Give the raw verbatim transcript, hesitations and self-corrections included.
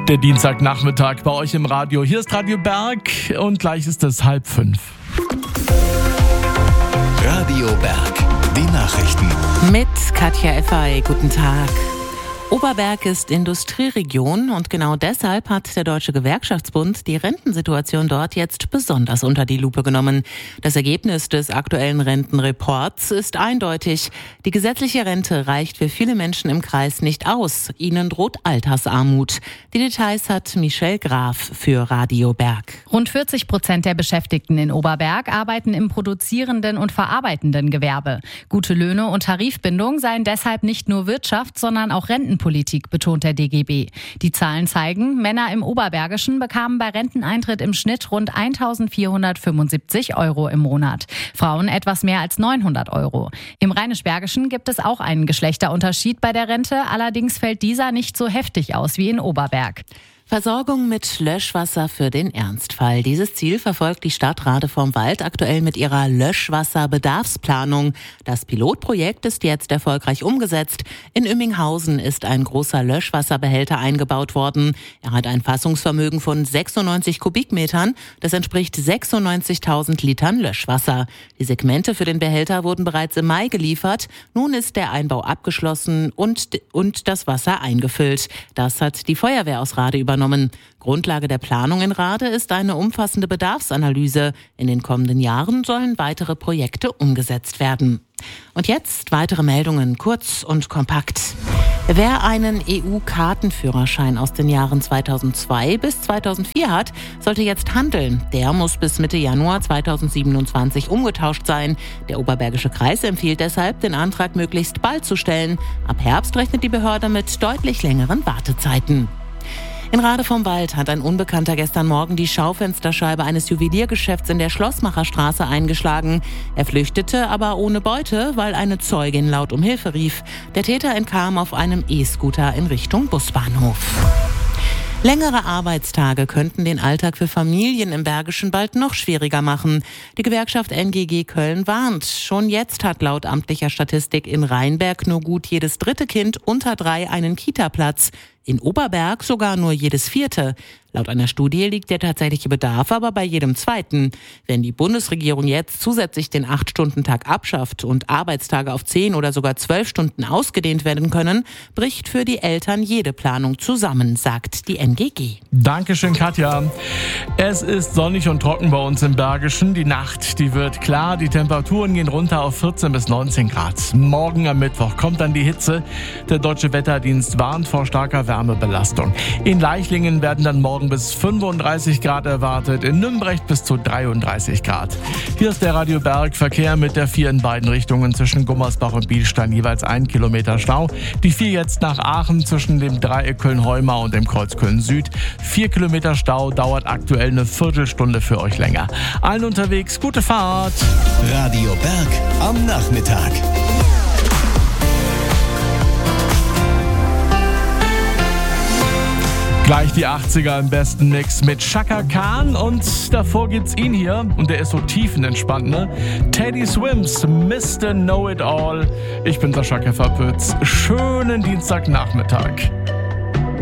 Der Dienstagnachmittag bei euch im Radio. Hier ist Radio Berg und gleich ist es halb fünf. Radio Berg, die Nachrichten. Mit Katja Effay, guten Tag. Oberberg ist Industrieregion und genau deshalb hat der Deutsche Gewerkschaftsbund die Rentensituation dort jetzt besonders unter die Lupe genommen. Das Ergebnis des aktuellen Rentenreports ist eindeutig. Die gesetzliche Rente reicht für viele Menschen im Kreis nicht aus. Ihnen droht Altersarmut. Die Details hat Michelle Graf für Radio Berg. Rund vierzig Prozent der Beschäftigten in Oberberg arbeiten im produzierenden und verarbeitenden Gewerbe. Gute Löhne und Tarifbindung seien deshalb nicht nur Wirtschaft, sondern auch Rentenpolitik. Politik, betont der D G B. Die Zahlen zeigen, Männer im Oberbergischen bekamen bei Renteneintritt im Schnitt rund eintausendvierhundertfünfundsiebzig Euro im Monat. Frauen etwas mehr als neunhundert Euro. Im Rheinisch-Bergischen gibt es auch einen Geschlechterunterschied bei der Rente, allerdings fällt dieser nicht so heftig aus wie in Oberberg. Versorgung mit Löschwasser für den Ernstfall. Dieses Ziel verfolgt die Stadt Rade vom Wald aktuell mit ihrer Löschwasserbedarfsplanung. Das Pilotprojekt ist jetzt erfolgreich umgesetzt. In Ümminghausen ist ein großer Löschwasserbehälter eingebaut worden. Er hat ein Fassungsvermögen von sechsundneunzig Kubikmetern. Das entspricht sechsundneunzigtausend Litern Löschwasser. Die Segmente für den Behälter wurden bereits im Mai geliefert. Nun ist der Einbau abgeschlossen und, und das Wasser eingefüllt. Das hat die Feuerwehr aus Rade übernommen. Grundlage der Planung in Rade ist eine umfassende Bedarfsanalyse. In den kommenden Jahren sollen weitere Projekte umgesetzt werden. Und jetzt weitere Meldungen, kurz und kompakt. Wer einen E U-Kartenführerschein aus den Jahren zweitausendzwei bis zweitausendvier hat, sollte jetzt handeln. Der muss bis Mitte Januar zweitausendsiebenundzwanzig umgetauscht sein. Der Oberbergische Kreis empfiehlt deshalb, den Antrag möglichst bald zu stellen. Ab Herbst rechnet die Behörde mit deutlich längeren Wartezeiten. In Rade vom Wald hat ein Unbekannter gestern Morgen die Schaufensterscheibe eines Juweliergeschäfts in der Schlossmacherstraße eingeschlagen. Er flüchtete, aber ohne Beute, weil eine Zeugin laut um Hilfe rief. Der Täter entkam auf einem E-Scooter in Richtung Busbahnhof. Längere Arbeitstage könnten den Alltag für Familien im Bergischen bald noch schwieriger machen. Die Gewerkschaft N G G Köln warnt. Schon jetzt hat laut amtlicher Statistik in Rheinberg nur gut jedes dritte Kind unter drei einen Kita-Platz. In Oberberg sogar nur jedes vierte. Laut einer Studie liegt der tatsächliche Bedarf aber bei jedem zweiten. Wenn die Bundesregierung jetzt zusätzlich den acht-Stunden-Tag abschafft und Arbeitstage auf zehn oder sogar zwölf Stunden ausgedehnt werden können, bricht für die Eltern jede Planung zusammen, sagt die N G G. Dankeschön, Katja. Es ist sonnig und trocken bei uns im Bergischen. Die Nacht, die wird klar. Die Temperaturen gehen runter auf vierzehn bis neunzehn Grad. Morgen am Mittwoch kommt dann die Hitze. Der Deutsche Wetterdienst warnt vor starker Wärmebelastung. In Leichlingen werden dann morgen bis fünfunddreißig Grad erwartet, in Nümbrecht bis zu dreiunddreißig Grad. Hier ist der Radio Berg. Verkehr mit der vier in beiden Richtungen zwischen Gummersbach und Bielstein, jeweils ein Kilometer Stau. Die vier jetzt nach Aachen zwischen dem Dreieck Köln-Heumar und dem Kreuz Köln-Süd. Vier Kilometer Stau, dauert aktuell eine Viertelstunde für euch länger. Allen unterwegs, gute Fahrt. Radio Berg am Nachmittag. Gleich die achtziger im besten Mix mit Chaka Khan und davor gibt's ihn hier und der ist so tiefenentspannt, ne? Teddy Swims, Mister Know It All. Ich bin Sascha Kefferpütz. Schönen Dienstagnachmittag.